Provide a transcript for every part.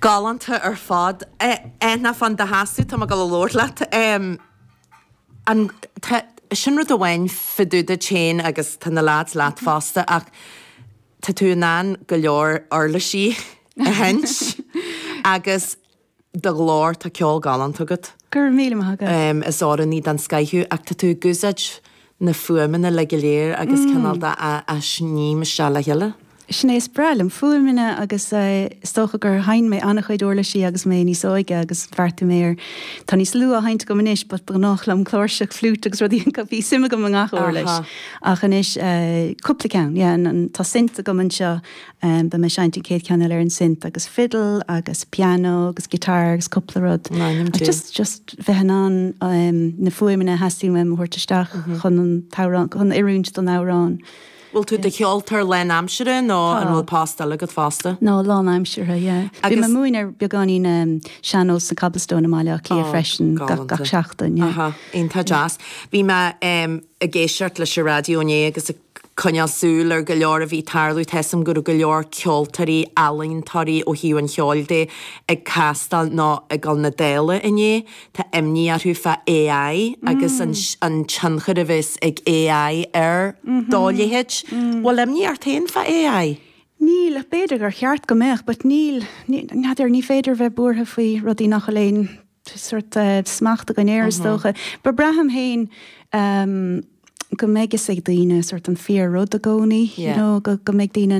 Galanta ar fad na fan de hasú tá go lór leat an sin rud ahhain fiú de chéin agus tan na lád leat fásta ach tá tú ná go leor orla sí a hens agus de glór tá ceol galant agad. Gur míle agad. Is ára ní an skyú ach tá tú gusaid na fuamina le go léir agus canalda a sním se le heile. Snééis brelum fuamine agus stocha gur hain mé annach chuidúla sí agus mé ní sóige agus bharrta méir tá níos lu a haint go munis, but bu nachlam chlóirseach flút agus rudí go bhí sima go an gachúir leis. Achanis cúplacán, an tá sinta go man seo ba me seintin céad ceanna ar an sint agus fiddle agus piano agus gitar agus cúplarod. Just bheithan an na fuamine hasí me thuirteisteach chun an tárán chun iúint don árán. Bhfuil tú de cheoltar len amsere nó an bhfuil pástal agad fásta? No, lán amsere, yeah. Bhí me múin beganín seanós sa Cobblestone amáile cí a freisin gach seachtain. Ínta jazz. Bhí me a géisiart leis a radioné agus a Connealsúil ar go leor a bhí tarlú team gur go leor ceoltarí alíntarí ó hiú an cheolde ag castal ná a gal na déile inné tá imní arthú fa AI agus an tchanchar a bhís ag AI ar dálihéid. Bhil imní ar tain fa AI? Níl a beidir gur cheart go méach, but níl ní féidir bheith buórtha faoi rudí nach léin suirt smachta go néirtócha. Ba braham héin go mégus ag daine sort an fear rud a gcónaí, go méid daine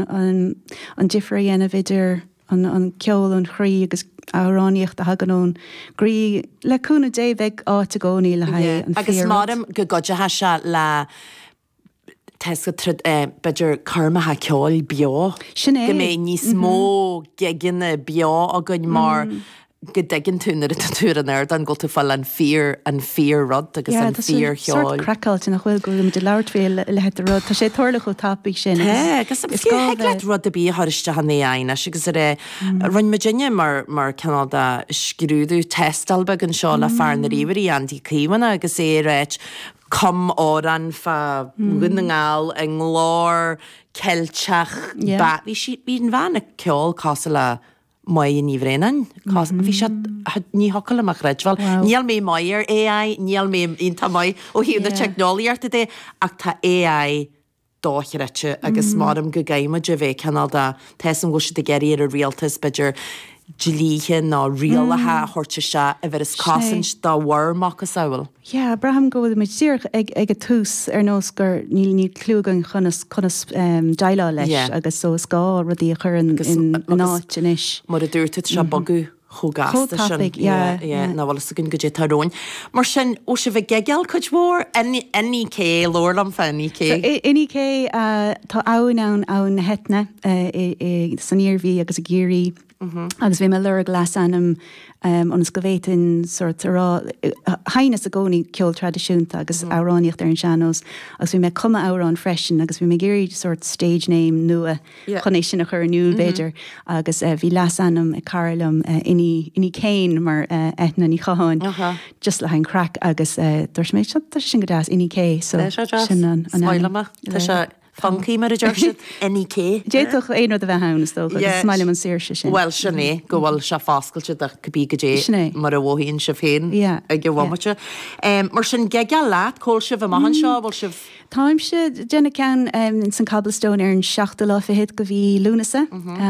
an difraí ana viidir an ceol an chrí agus áráníocht a haganón grí leúna débheith áit a gcónaí le ha an agus mádam go godethe se le Tesco beidir karmathe ceáil beá. Sinné. Go mé níos mó geginna beá a gon mar go degin túnar a túran air an go tú fall an fear rod agus an fear cheáil. Crackáilt in nachhfuil goúm de leirtfuil le het rud, tá sé thuirla chu tapig sin. Agus le rud a bí thuiriste han éine agus run Virginia mar Canada scrúdú testalbe an seo le fear na riverí antí címanna agus é réit com áran fa gunnaáil an glór ceilteach hí an bhena ceáil casa le mai in níhrénan. Bhí se ní hocail amach reidhil. Níl mé maiir AI, níl mé onanta mai ó hiú na technoliaarta dé ach tá AI dáithreite agus mádam go gaime de bheith Canada team go si de geirí ar a rialtas beidir Jilíhe ná rialathe thuirte se a bheit is cáint dá bhharmach a saoil. Ja, Braham go mit tíirch ag a tús ar nós gur níl ní clúgan chunas daile leis agus so scá rudí a chur in náit inis. Mar a dúirtid se bagú chugáasta sin náhil sa gon go dé taróin. Mar sin ó se bheith gegeal chuid mór any cé lólam fa any cé. Any cé tá ann ann hetne san níorhí agus a géirí agus bhí me le glas anam an go bhétain sort rá haine a gcónaí ceol tradiisiúnta agus áráníocht ar an seanós agus bhí me cuma árán freisin agus bhí me géirí sort stage name nua chunéis sin a chur nniuúil beidir agus bhí las anam i Carlam iní céin mar etna ní chaáin just le hain crack agus dúirs méid sin go dáas iní cé so sin an Funky mar a deirsid NK. Déitoch éon a bheith hánas tó smaile an séirse sin. Well sinné go bhfuil se fáscailte de cobí go dé mar a bhhíonn se féin a go bhhaimete. Mar sin geige leat cóil se bh maihan seo bhil sih. Táim se déna cean in san Cobblestone ar an 7 lá fihéad go bhí lúnasa.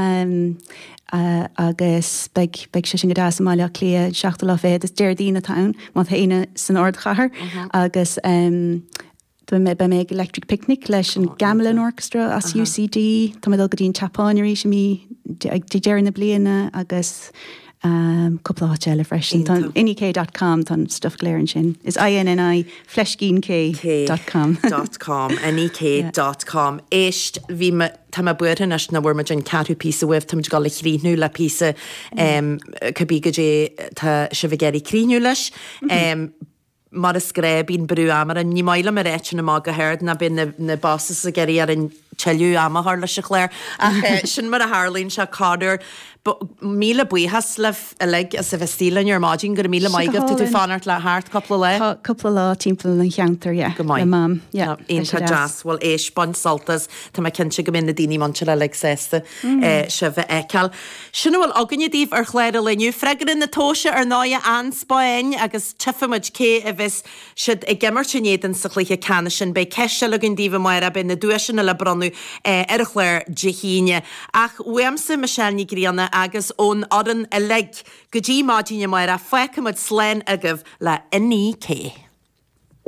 Agus beag se sin go dá Somália clia 7 lá fihéad is déirdína tán má héine san ordchahar agus me Electric Picnic leis an Gamelin Orchestra as UCD, Tá go dtíon chapáirí sem mí déar na bliana agus coppláile freisin inik.com tan stuff léirann sin. Is INNI fleshgínk.com nik.com Éist bhí tá buan as na bhfuir me an catú písa webh tam gal le chríú le písa cabbí go dé se bh geirí críú leis. Mar a scrébín brú amar a ní maile mar réit na má go heard na bin na bosses a geirí ar an teú amthar le se chléir ach sin mar a Harlín se cáúir míle buchas le a sa bheitstílan ar mágin gur míle maigah tú fanart le háart coppla le? Coppla lá timppla an cheantar go mai mam Aonanta jazzhil éispáin saltas tá mai cinse go minna daoine man le sésta se bheith eiceal. Sinna bhfuil aganine díomh ar chléir a leniu freigan na tóise ar náide anspáin agus tifamuid cé a bheits siad ag gemmartnéan sa chluiche canna sin be ceiste le an díomh mar a bin na dúisina le bronú ar a chléir dehíine ach weamsa me seanní gríanna agus ón adan a le go dtí mádíine mar a foiicimid sléin agah le iní cé.